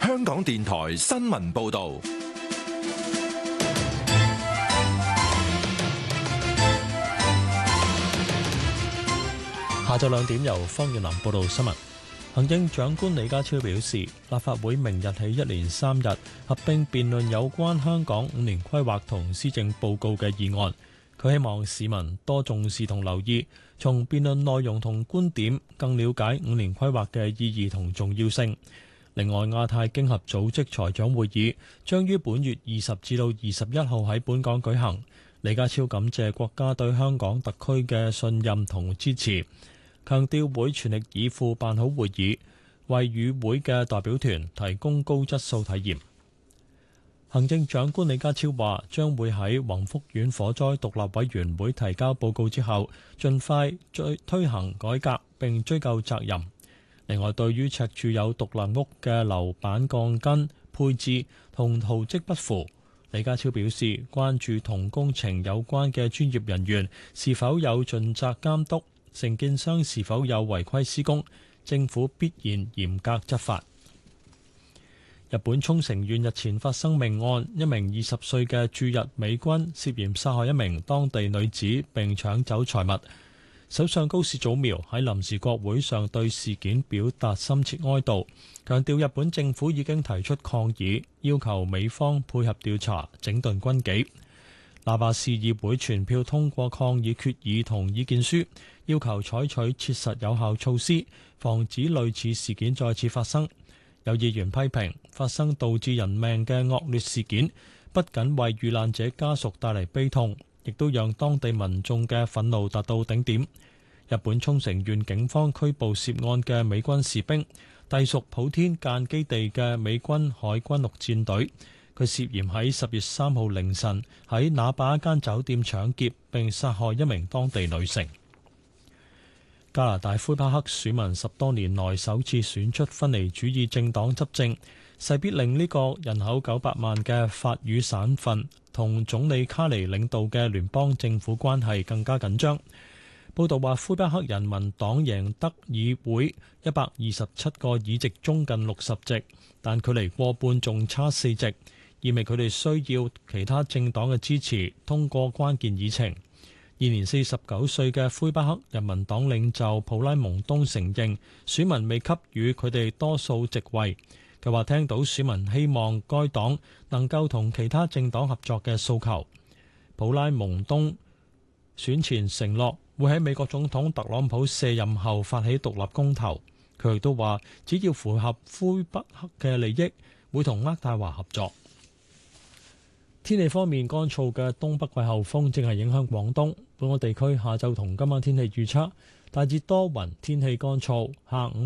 香港電台新聞報道。 下晝2點由方遠林報道新聞。行政長官李家超表示，立法會明日起一連3日合併辯論有關香港5年規劃同施政報告嘅議案。佢希望市民多重視同留意，從辯論內容同觀點更了解5年規劃嘅意義同重要性。另外，亞太經合組織財長會議將於本月20至到21號喺本港舉行。李家超感謝國家對香港特區嘅信任同支持，強調會全力以赴辦好會議，為與會嘅代表團提供高質素體驗。行政長官李家超話，將會喺宏福苑火災獨立委員會提交報告之後，盡快推行改革並追究責任。另外，對於赤柱有獨立屋嘅樓板鋼筋配置同圖則不符，李家超表示關注同工程有關嘅專業人員是否有盡責監督，承建商是否有違規施工，政府必然嚴格執法。日本沖繩縣日前發生命案，一名20歲嘅駐日美軍涉嫌殺害一名當地女子並搶走財物。首相高市早苗喺臨時國會上對事件表達深切哀悼，強調日本政府已經提出抗議，要求美方配合調查，整頓軍紀。那霸市議會全票通過抗議決議同意見書，要求採取切實有效措施，防止類似事件再次發生。有議員批評發生導致人命嘅惡劣事件，不僅為遇難者家屬帶嚟悲痛，亦都讓當地民眾嘅憤怒達到頂點。日本沖繩縣警方拘捕涉案嘅美軍士兵，隸屬普天間基地嘅美軍海軍陸戰隊。佢涉嫌喺10月3號凌晨喺那霸一間酒店搶劫並殺害一名當地女性。加拿大魁北克選民10多年來首次選出分離主義政黨執政，勢必令呢個人口900萬嘅法語省份同總理卡尼領導嘅聯邦政府關係更加緊張。報道話，魁北克人民黨贏得議會127個議席中近60席，但距離過半仲差4席，意味佢哋需要其他政黨嘅支持通過關鍵議程。現年49歲嘅魁北克人民黨領袖普拉蒙東承認選民未給予佢哋多數席位。佢話聽到選民希望該黨能夠同其他政黨合作嘅訴求。普拉蒙東選前承諾會喺美國總統特朗普卸任後發起獨立公投。佢亦都話只要符合魁北克嘅利益，會同渥太華合作。天氣方面，乾燥嘅東北季候風正係影響廣東。本港地區下晝同今晚天氣預測大致多雲，天氣乾燥，下午